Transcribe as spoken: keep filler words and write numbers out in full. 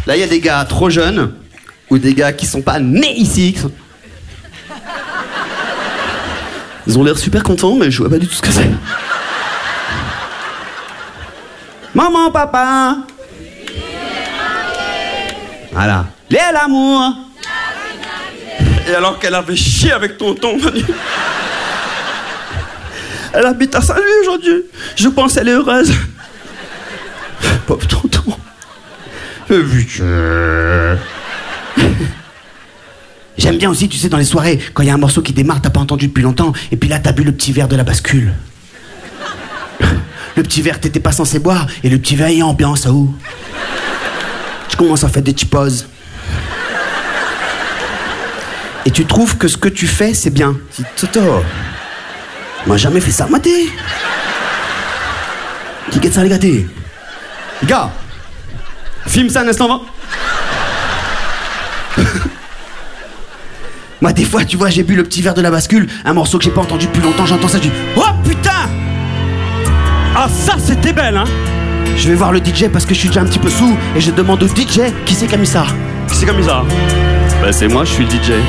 Là, il y a des gars trop jeunes ou des gars qui sont pas nés ici. Ils ont l'air super contents, mais je vois pas du tout ce que c'est. Maman, papa. Voilà. Les l'amour. Et alors qu'elle avait chié avec tonton, elle habite à Saint-Louis aujourd'hui. Je pense qu'elle est heureuse. Pauvre tonton. J'aime bien aussi, tu sais, dans les soirées, quand il y a un morceau qui démarre, t'as pas entendu depuis longtemps, et puis là, t'as bu le petit verre de la bascule. Le petit verre, t'étais pas censé boire, et le petit verre, il y a ambiance, à où tu commences à faire des petites pauses. Et tu trouves que ce que tu fais, c'est bien. C'est Toto. On m'a jamais fait ça, maté. Qui guette ça, les gâtés? Les gars, filme ça un instant, va. Moi, des fois, tu vois, j'ai bu le petit verre de la bascule, un morceau que j'ai pas entendu depuis longtemps, j'entends ça, je dis oh putain! Ah, ça, c'était belle, hein? Je vais voir le D J parce que je suis déjà un petit peu sous et je demande au D J qui c'est qui a mis ça. Qui c'est qui a mis ça? Bah, c'est moi, je suis le D J.